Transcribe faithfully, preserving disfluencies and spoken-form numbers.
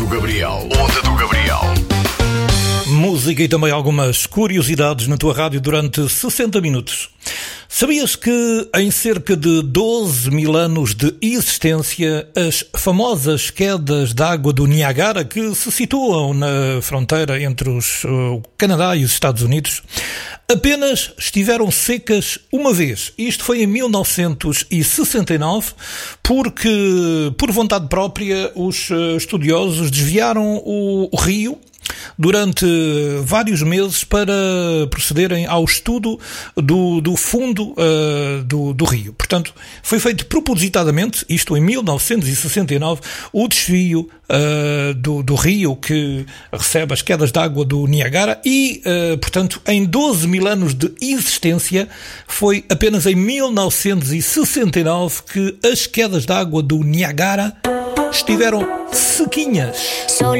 do Gabriel. Onda do Gabriel. Música e também algumas curiosidades na tua rádio durante sessenta minutos. Sabias que em cerca de doze mil anos de existência, as famosas quedas de água do Niágara, que se situam na fronteira entre os, o Canadá e os Estados Unidos, apenas estiveram secas uma vez? Isto foi em mil novecentos e sessenta e nove, porque, por vontade própria, os estudiosos desviaram o, o rio durante vários meses para procederem ao estudo do, do fundo uh, do, do rio. Portanto, foi feito propositadamente, isto em mil novecentos e sessenta e nove, o desvio uh, do, do rio que recebe as quedas de água do Niágara e, uh, portanto, em doze mil anos de existência, foi apenas em mil novecentos e sessenta e nove que as quedas de água do Niágara estiveram sequinhas.